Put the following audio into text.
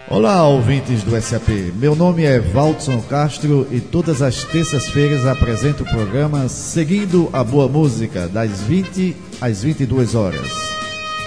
Olá, ouvintes do SAP. Meu nome é Valdson Castro e todas as terças-feiras apresento o programa Seguindo a Boa Música, das 20 às 22 horas.